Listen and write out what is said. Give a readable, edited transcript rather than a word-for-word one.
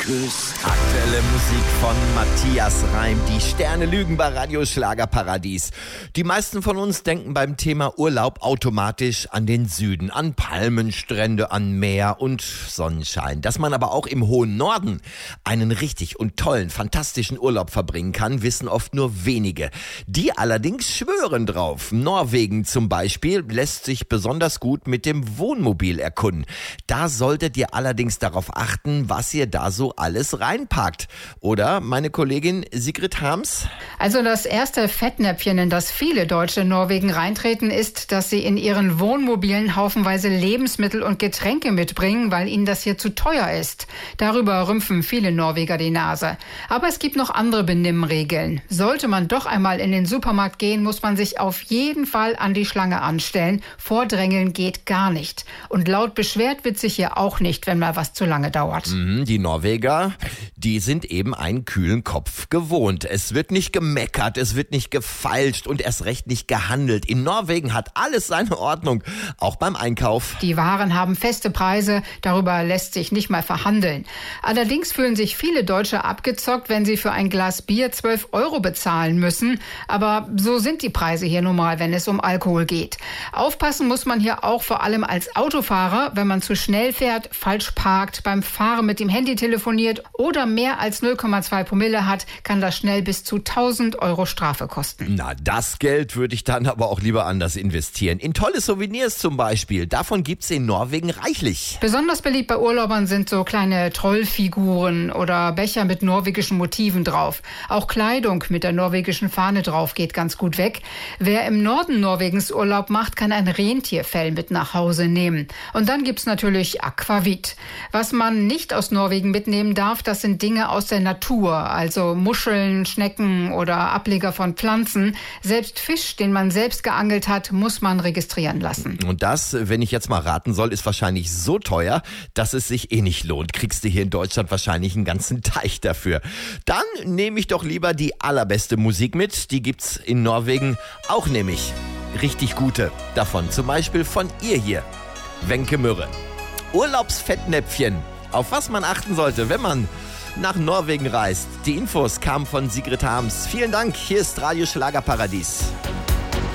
Tschüss. Aktuelle Musik von Matthias Reim. Die Sterne lügen bei Radio Schlagerparadies. Die meisten von uns denken beim Thema Urlaub automatisch an den Süden, an Palmenstrände, an Meer und Sonnenschein. Dass man aber auch im hohen Norden einen richtig und tollen, fantastischen Urlaub verbringen kann, wissen oft nur wenige. Die allerdings schwören drauf. Norwegen zum Beispiel lässt sich besonders gut mit dem Wohnmobil erkunden. Da solltet ihr allerdings darauf achten, was ihr da so alles reinpackt. Oder, meine Kollegin Sigrid Harms? Also das erste Fettnäpfchen, in das viele Deutsche in Norwegen reintreten, ist, dass sie in ihren Wohnmobilen haufenweise Lebensmittel und Getränke mitbringen, weil ihnen das hier zu teuer ist. Darüber rümpfen viele Norweger die Nase. Aber es gibt noch andere Benimmregeln. Sollte man doch einmal in den Supermarkt gehen, muss man sich auf jeden Fall an die Schlange anstellen. Vordrängeln geht gar nicht. Und laut beschwert wird sich hier auch nicht, wenn mal was zu lange dauert. Die Norweger, die sind eben einen kühlen Kopf gewohnt. Es wird nicht gemeckert, es wird nicht gefeilscht und erst recht nicht gehandelt. In Norwegen hat alles seine Ordnung, auch beim Einkauf. Die Waren haben feste Preise, darüber lässt sich nicht mal verhandeln. Allerdings fühlen sich viele Deutsche abgezockt, wenn sie für ein Glas Bier 12 € bezahlen müssen. Aber so sind die Preise hier nun mal, wenn es um Alkohol geht. Aufpassen muss man hier auch vor allem als Autofahrer, wenn man zu schnell fährt, falsch parkt, beim Fahren mit dem Handy telefoniert oder mehr als 0,2 Promille hat, kann das schnell bis zu 1.000 € Strafe kosten. Na, das Geld würde ich dann aber auch lieber anders investieren. In tolle Souvenirs zum Beispiel. Davon gibt's in Norwegen reichlich. Besonders beliebt bei Urlaubern sind so kleine Trollfiguren oder Becher mit norwegischen Motiven drauf. Auch Kleidung mit der norwegischen Fahne drauf geht ganz gut weg. Wer im Norden Norwegens Urlaub macht, kann ein Rentierfell mit nach Hause nehmen. Und dann gibt's natürlich Aquavit. Was man nicht aus Norwegen mitnehmen darf, das sind Dinge aus der Natur, also Muscheln, Schnecken oder Ableger von Pflanzen. Selbst Fisch, den man selbst geangelt hat, muss man registrieren lassen. Und das, wenn ich jetzt mal raten soll, ist wahrscheinlich so teuer, dass es sich eh nicht lohnt. Kriegst du hier in Deutschland wahrscheinlich einen ganzen Teich dafür. Dann nehme ich doch lieber die allerbeste Musik mit. Die gibt's in Norwegen auch nämlich. Richtig gute davon. Zum Beispiel von ihr hier, Wenke Mürre. Urlaubsfettnäpfchen. Auf was man achten sollte, wenn man nach Norwegen reist. Die Infos kamen von Sigrid Harms. Vielen Dank. Hier ist Radio Schlagerparadies.